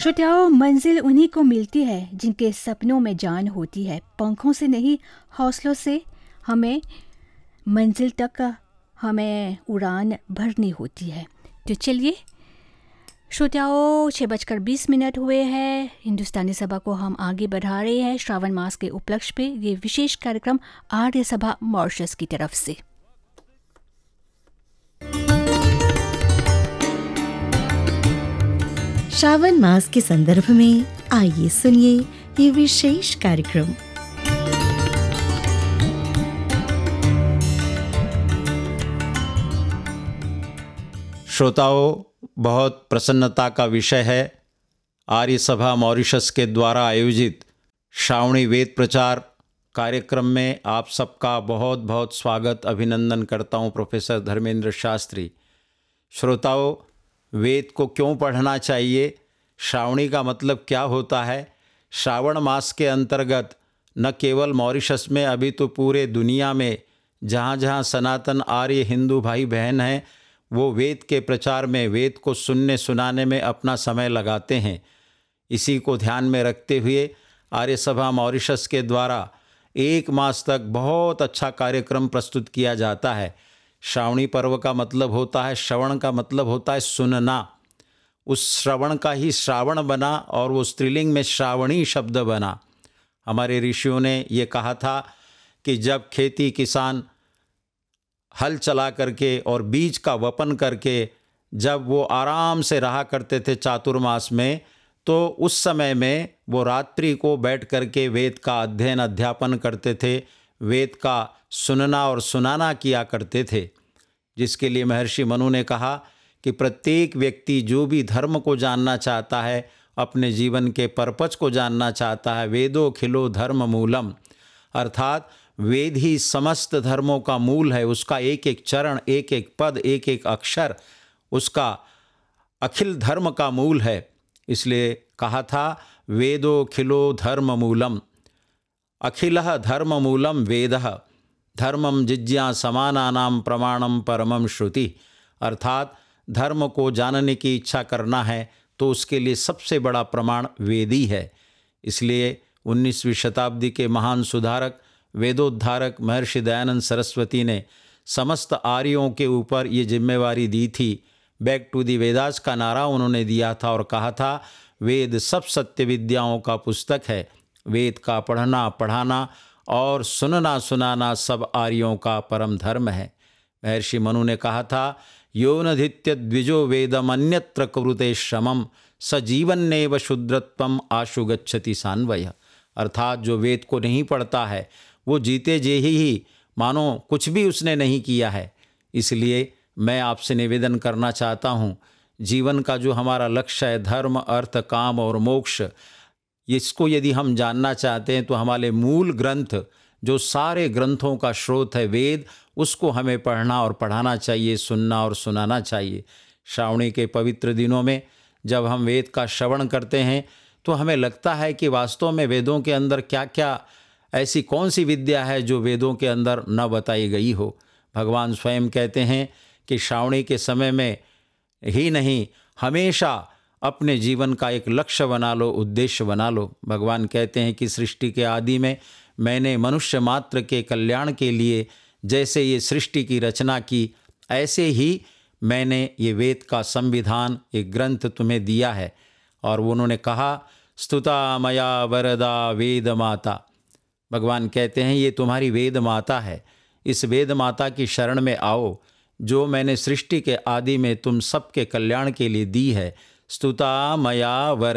श्रोताओं, मंजिल उन्हीं को मिलती है जिनके सपनों में जान होती है। पंखों से नहीं, हौसलों से हमें मंजिल तक हमें उड़ान भरनी होती है। तो चलिए श्रोताओं, 6:20 हुए हैं। हिंदुस्तानी सभा को हम आगे बढ़ा रहे हैं श्रावण मास के उपलक्ष्य पे ये विशेष कार्यक्रम आर्य सभा मॉरिशस की तरफ से। श्रावण मास के संदर्भ में आइए सुनिए ये विशेष कार्यक्रम। श्रोताओं, बहुत प्रसन्नता का विषय है आर्य सभा मॉरिशस के द्वारा आयोजित श्रावणी वेद प्रचार कार्यक्रम में आप सबका बहुत बहुत स्वागत अभिनंदन करता हूं। प्रोफेसर धर्मेंद्र शास्त्री। श्रोताओं, वेद को क्यों पढ़ना चाहिए, श्रावणी का मतलब क्या होता है? श्रावण मास के अंतर्गत न केवल मॉरिशस में, अभी तो पूरे दुनिया में जहाँ जहाँ सनातन आर्य हिंदू भाई बहन हैं वो वेद के प्रचार में, वेद को सुनने सुनाने में अपना समय लगाते हैं। इसी को ध्यान में रखते हुए आर्य सभा मॉरिशस के द्वारा 1 मास तक बहुत अच्छा कार्यक्रम प्रस्तुत किया जाता है। श्रावणी पर्व का मतलब होता है, श्रवण का मतलब होता है सुनना। उस श्रवण का ही श्रावण बना और वो स्त्रीलिंग में श्रावणी शब्द बना। हमारे ऋषियों ने ये कहा था कि जब खेती किसान हल चला करके और बीज का वपन करके जब वो आराम से रहा करते थे चातुर्मास में, तो उस समय में वो रात्रि को बैठ करके वेद का अध्ययन अध्यापन करते थे, वेद का सुनना और सुनाना किया करते थे। जिसके लिए महर्षि मनु ने कहा कि प्रत्येक व्यक्ति जो भी धर्म को जानना चाहता है, अपने जीवन के पर्पज को जानना चाहता है, वेदो खिलो धर्म मूलम, अर्थात वेद ही समस्त धर्मों का मूल है। उसका एक एक चरण, एक एक पद, एक एक अक्षर उसका अखिल धर्म का मूल है। इसलिए कहा था वेदो खिलो धर्म मूलम, अखिलः धर्म मूलम वेदः, धर्मम जिज्ञासमानानां प्रमाणम परमम श्रुति। अर्थात धर्म को जानने की इच्छा करना है तो उसके लिए सबसे बड़ा प्रमाण वेद ही है। इसलिए 19वीं शताब्दी के महान सुधारक वेदोद्धारक महर्षि दयानंद सरस्वती ने समस्त आर्यों के ऊपर ये जिम्मेवारी दी थी। बैक टू दी वेदास का नारा उन्होंने दिया था और कहा था वेद सब सत्य विद्याओं का पुस्तक है। वेद का पढ़ना पढ़ाना और सुनना सुनाना सब आर्यों का परम धर्म है। महर्षि मनु ने कहा था यो नधित्य द्विजो वेदम अन्यत्र कुरुते श्रमम सजीवन्नेव शूद्रत्वम आशु गच्छति सान्वय। अर्थात जो वेद को नहीं पढ़ता है वो जीते जे ही मानो कुछ भी उसने नहीं किया है। इसलिए मैं आपसे निवेदन करना चाहता हूँ, जीवन का जो हमारा लक्ष्य है, धर्म अर्थ काम और मोक्ष, इसको यदि हम जानना चाहते हैं तो हमारे मूल ग्रंथ, जो सारे ग्रंथों का स्रोत है वेद, उसको हमें पढ़ना और पढ़ाना चाहिए, सुनना और सुनाना चाहिए। श्रावणी के पवित्र दिनों में जब हम वेद का श्रवण करते हैं तो हमें लगता है कि वास्तव में वेदों के अंदर क्या क्या ऐसी कौन सी विद्या है जो वेदों के अंदर न बताई गई हो। भगवान स्वयं कहते हैं कि श्रावणी के समय में ही नहीं, हमेशा अपने जीवन का एक लक्ष्य बना लो, उद्देश्य बना लो। भगवान कहते हैं कि सृष्टि के आदि में मैंने मनुष्य मात्र के कल्याण के लिए जैसे ये सृष्टि की रचना की, ऐसे ही मैंने ये वेद का संविधान, एक ग्रंथ तुम्हें दिया है। और उन्होंने कहा स्तुता मया वरदा वेद माता। भगवान कहते हैं ये तुम्हारी वेद माता है। इस वेद माता की शरण में आओ जो मैंने सृष्टि के आदि में तुम सबके कल्याण के लिए दी है। स्तुता मया वर